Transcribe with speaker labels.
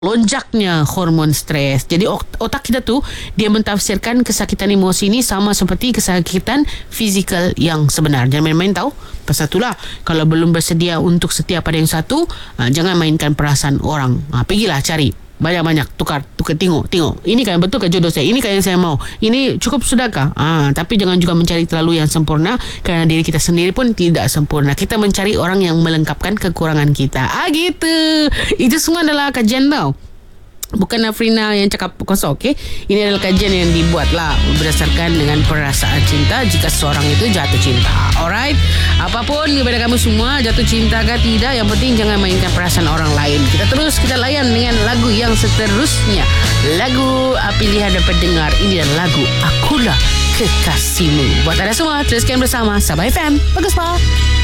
Speaker 1: lonjaknya hormon stres. Jadi otak kita tu dia mentafsirkan kesakitan emosi ni sama seperti kesakitan fizikal yang sebenar. Jangan main-main tahu. Pasal itulah kalau belum bersedia untuk setia pada yang satu, jangan mainkan perasaan orang. Pergilah cari banyak-banyak, tukar tengok ini kan betul ke jodoh saya, ini kan yang saya mau, ini cukup sudahkah. Tapi jangan juga mencari terlalu yang sempurna, kerana diri kita sendiri pun tidak sempurna. Kita mencari orang yang melengkapkan kekurangan kita. Gitu. Itu semua adalah kajian tau, bukan Afrina yang cakap kosong. Okay, ini adalah kajian yang dibuatlah berdasarkan dengan perasaan cinta jika seorang itu jatuh cinta. Alright, apapun kepada kamu semua, jatuh cinta ke tidak, yang penting jangan mainkan perasaan orang lain. Kita layan dengan lagu yang seterusnya. Lagu pilihan dan pendengar ini adalah lagu Akulah Kekasihmu. Buat anda semua, teruskan bersama Sabah FM. Bagus, Pak.